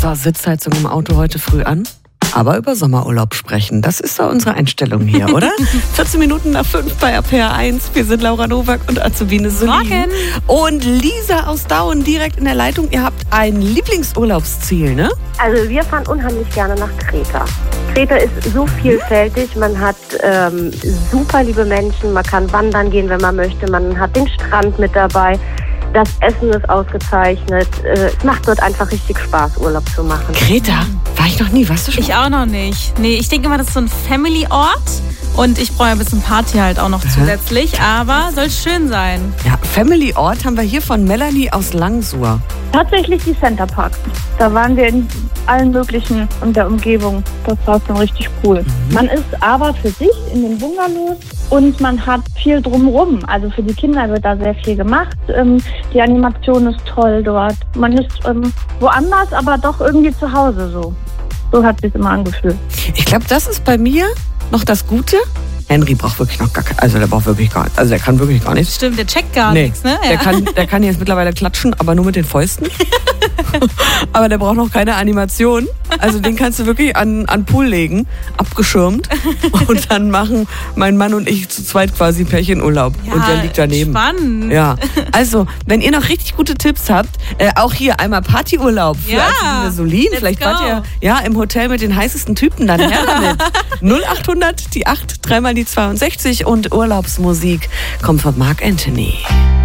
So, Sitzheizung im Auto heute früh an. Aber über Sommerurlaub sprechen, das ist doch unsere Einstellung hier, oder? 14 Minuten nach 5 bei RPR 1. Wir sind Laura Nowak und Azubine Solin. Morgen. Und Lisa aus Dauen direkt in der Leitung. Ihr habt ein Lieblingsurlaubsziel, ne? Also wir fahren unheimlich gerne nach Kreta. Kreta ist so vielfältig, man hat super liebe Menschen, man kann wandern gehen, wenn man möchte, man hat den Strand mit dabei. Das Essen ist ausgezeichnet. Es macht dort einfach richtig Spaß, Urlaub zu machen. Kreta? War ich noch nie, weißt du schon? Ich auch noch nicht. Nee, ich denke immer, das ist so ein Family-Ort. Und ich brauche ein bisschen Party halt auch noch zusätzlich. Aber soll schön sein. Ja, Family Ort haben wir hier von Melanie aus Langsur. Tatsächlich die Center Parks. Da waren wir in allen möglichen in der Umgebung. Das war schon richtig cool. Man ist aber für sich in den Bungalows und man hat viel drumherum. Also für die Kinder wird da sehr viel gemacht. Die Animation ist toll dort. Man ist woanders, aber doch irgendwie zu Hause so. So hat sich immer angefühlt. Ich glaube, das ist bei mir noch das Gute. Henry braucht wirklich noch gar also der braucht wirklich gar also der kann wirklich gar nichts. Stimmt, der checkt gar nichts, ne? Ja. Der kann jetzt mittlerweile klatschen, aber nur mit den Fäusten. Aber der braucht noch keine Animation. Also den kannst du wirklich an Pool legen, abgeschirmt. Und dann machen mein Mann und ich zu zweit quasi Pärchenurlaub. Ja, und der liegt daneben. Spannend. Ja, also wenn ihr noch richtig gute Tipps habt, auch hier einmal Partyurlaub für Azubine Solin. Vielleicht wart ihr im Hotel mit den heißesten Typen, dann her damit. 0800 die 8 3 mal die 62 und Urlaubsmusik kommt von Marc Anthony.